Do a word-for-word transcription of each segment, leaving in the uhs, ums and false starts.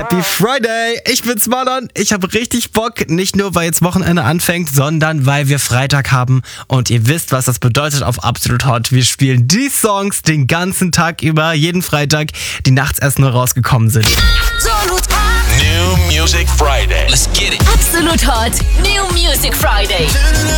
Happy Friday! Ich bin's Marlon. Ich habe richtig Bock, nicht nur weil jetzt Wochenende anfängt, sondern weil wir Freitag haben und ihr wisst, was das bedeutet auf Absolut Hot. Wir spielen die Songs den ganzen Tag über, jeden Freitag, die nachts erst nur rausgekommen sind. Absolut Hot. New Music Friday. Let's get it. Absolut Hot. New Music Friday.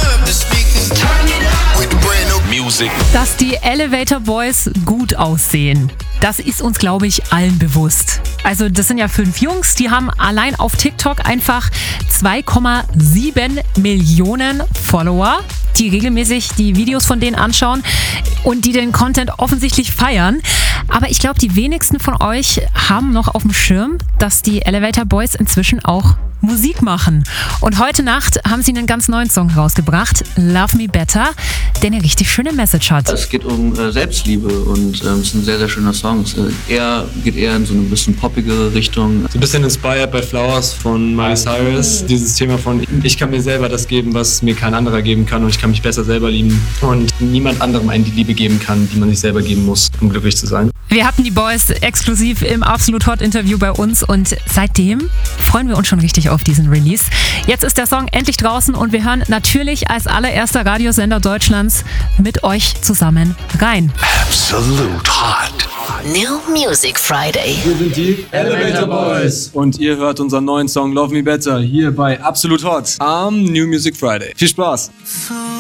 Music. Dass die Elevator Boys gut aussehen, das ist uns, glaube ich, allen bewusst. Also das sind ja fünf Jungs, die haben allein auf TikTok einfach zwei Komma sieben Millionen Follower, die regelmäßig die Videos von denen anschauen und die den Content offensichtlich feiern. Aber ich glaube, die wenigsten von euch haben noch auf dem Schirm, dass die Elevator Boys inzwischen auch Musik machen. Und heute Nacht haben sie einen ganz neuen Song rausgebracht, Love Me Better, der eine richtig schöne Message hat. Es geht um äh, Selbstliebe und ähm, es ist ein sehr, sehr schöner Song. Es äh, eher, geht eher in so eine bisschen poppigere Richtung. So ein bisschen inspired by Flowers von Miley Cyrus. Dieses Thema von, ich kann mir selber das geben, was mir kein anderer geben kann und ich kann mich besser selber lieben und niemand anderem einen die Liebe geben kann, die man sich selber geben muss, um glücklich zu sein. Wir hatten die Boys exklusiv im Absolut Hot Interview bei uns und seitdem freuen wir uns schon richtig auf diesen Release. Jetzt ist der Song endlich draußen und wir hören natürlich als allererster Radiosender Deutschlands mit euch zusammen rein. Absolut Hot. New Music Friday. Wir sind die Elevator Boys und ihr hört unseren neuen Song Love Me Better hier bei Absolut Hot am New Music Friday. Viel Spaß!